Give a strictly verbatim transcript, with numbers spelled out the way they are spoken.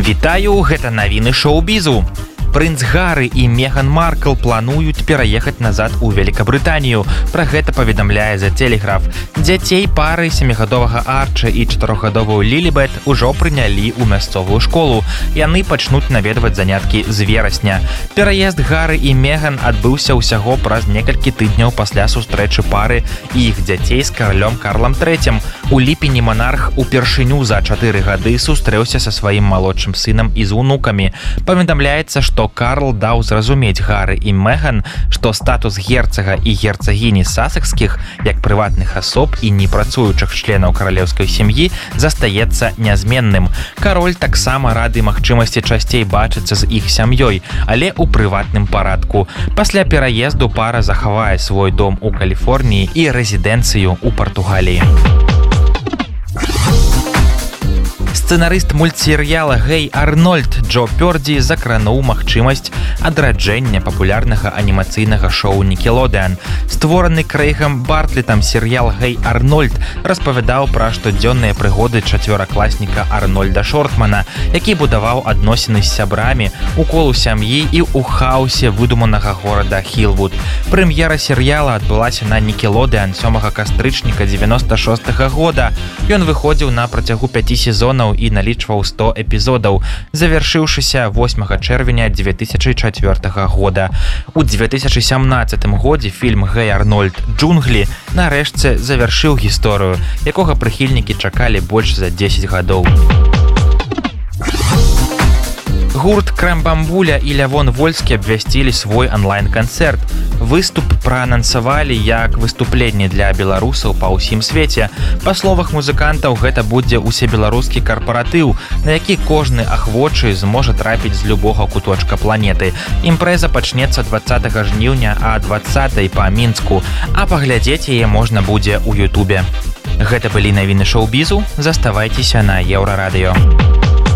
Вітаю, гэта навіны шоу-бізу. Прынц Гары і Меган Маркл плануюць пераехаць назад у Великабрытанію. Пра гэта паведамляе The Telegraph. Дзяцей пары сямігадовага Арчы і чатырохгадовую Лілібет ужо прынялі ў мясцовую школу. Яны пачнуць наведваць заняткі з верасня. Пераезд Гары і Меган адбыўся ўсяго праз некалькі тыдняў пасля сустрэчы пары і іх дзяцей з каралём Карлам трэцім. У ліпені манарх упершыню за чатыры гады сустрэўся са сваім малодшым сынам і з унукамі. Паведамляецца, што Карл даў зразумець Гары і Меган, што статус герцага і герцагіні сасекскіх, як прыватных асоб і непрацуючых членаў каралеўскай сям'і, застаецца нязменным. Кароль таксама рады магчымасці часцей бачыцца з іх сям'ёй, але ў прыватным парадку. Пасля пераезду пара захавае свой дом у Каліфорніі і рэзідэнцыю ў Партугаліі. Сцэнарыст мультсерыяла «Гэй Арнольд» Джо Пёрдзі закрануў магчымасць адраджэння папулярнага анімацыйнага шоу «Нікелодеан». Створаны Крэйгам Бартлетам серыял «Гэй Арнольд» распавядаў пра штодзённыя прыгоды чацвёракласніка Арнольда Шортмана, які будаваў адносіны з сябрамі, уколу сям'і і ў хаосе выдуманага горада Хілвуд. Прэм'ера серыяла адбылася на «Нікелодеан» сёмага кастрычніка дзевяноста шостага года. Ён выходзіў на працягу пяці сезонаў і налічваў сто эпізодаў, завяршыўшыся восьмага чэрвеня дзве тысячы чацвёртага года. У дзве тысячы сямнаццатым годзе фільм «Гэй Арнольд. Джунглі» нарэшце завяршыў гісторыю, якога прыхільнікі чакалі больш за дзесяць гадоў. Гурт Крамбамбуля і Лявон Вольскі абвясцілі свой онлайн-канцэрт. Выступ праанансавалі як выступленне для беларусаў па ўсім свеце. Па словах музыкантаў, гэта будзе усебеларускі карпаратыў, на які кожны ахвочы зможа трапіць з любога куточка планеты. Імпрэза пачнецца дваццатага жніўня а дваццатай па Мінску, а паглядзець яе можна будзе ў Ютубе. Гэта былі навіны шоу-бізу. Заставайцеся на Еўрарадыё.